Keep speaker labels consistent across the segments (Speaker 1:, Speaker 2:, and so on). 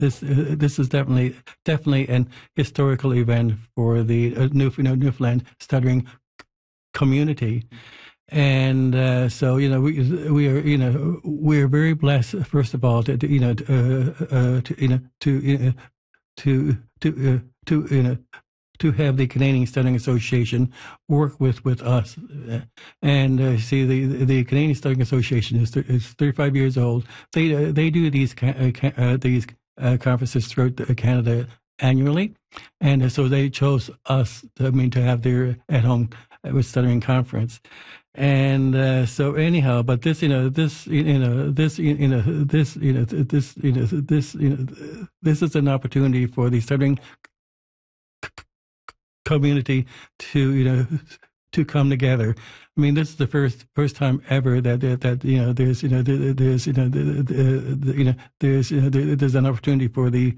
Speaker 1: this is definitely an historical event for the Newfoundland stuttering community. And so we are very blessed, first of all, to have the Canadian Stuttering Association work with us. And see, the Canadian Stuttering Association is 35 years old. They do these conferences throughout Canada annually, and so they chose us, to have their at-home with stuttering conference. And so anyhow, but this is an opportunity for the stuttering community to come together. I mean, this is the first time ever that there's an opportunity for the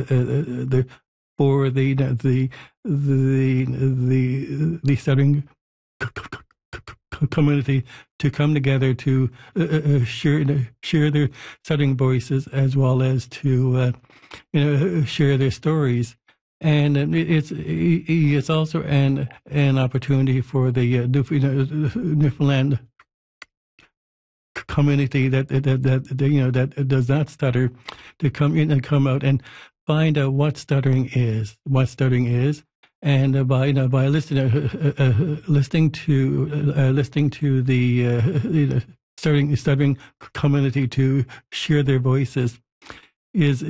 Speaker 1: stuttering community to come together to share their stuttering voices, as well as to share their stories. And it's also an opportunity for the Newfoundland community that does not stutter to come in and come out and find out what stuttering is, and by listening to the stuttering community to share their voices is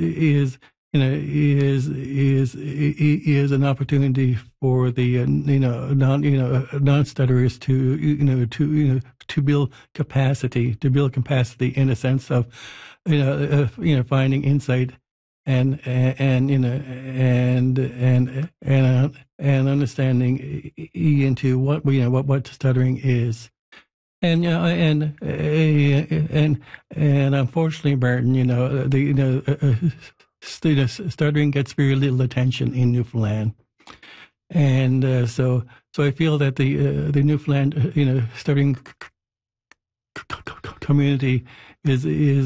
Speaker 1: an opportunity for the non-stutterers to build capacity, in a sense of finding insight and understanding into what stuttering is. And unfortunately, Martin, stuttering gets very little attention in Newfoundland, and so I feel that the Newfoundland stuttering community is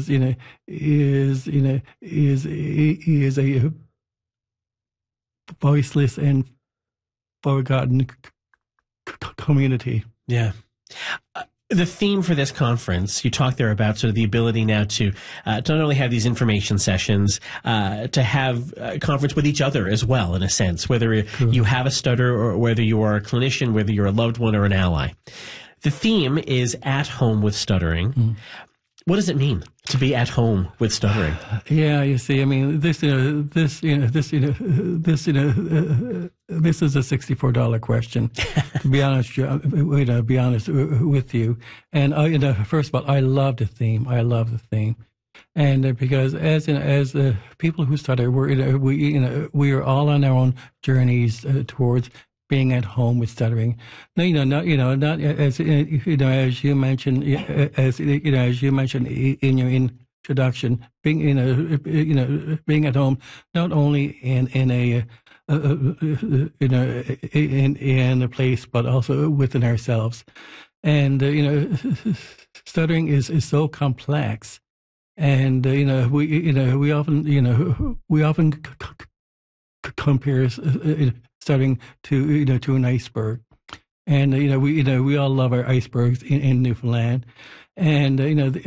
Speaker 1: a voiceless and forgotten community.
Speaker 2: Yeah. The theme for this conference, you talked there about sort of the ability now to not only have these information sessions, to have a conference with each other as well, in a sense, whether you have a stutter or whether you are a clinician, whether you're a loved one or an ally. The theme is at home with stuttering. Mm. What does it mean to be at home with stuttering?
Speaker 1: Yeah, you see, I mean, this is a $64 question. To be honest, with you. And first of all, I love the theme. And because as people who stutter, we are all on our own journeys towards being at home with stuttering. Not as you mentioned, as you mentioned in your introduction, being at home, not only in a place, but also within ourselves. And stuttering is so complex, and we often compare stuttering to an iceberg, and we all love our icebergs in Newfoundland, and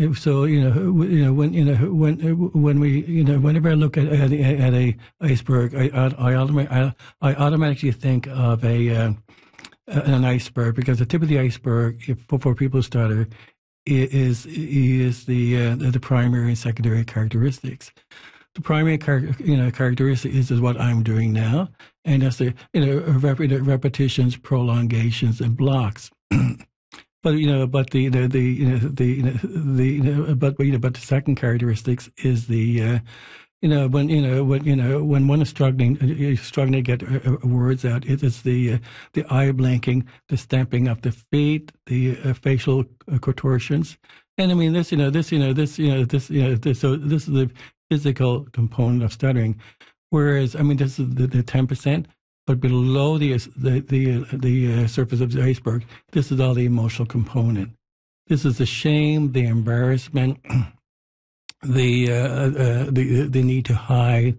Speaker 1: whenever I look at a iceberg, I automatically think of an iceberg, because the tip of the iceberg, for people who stutter, is the primary and secondary characteristics. The primary characteristic is what I'm doing now, and that's the repetitions, prolongations, and blocks. But the second characteristics is the when one is struggling to get words out, it is the eye blinking, the stamping of the feet, the facial contortions, and I mean this is the physical component of stuttering. Whereas, I mean, this is the 10%, but below the surface of the iceberg, this is all the emotional component. This is the shame, the embarrassment, the need to hide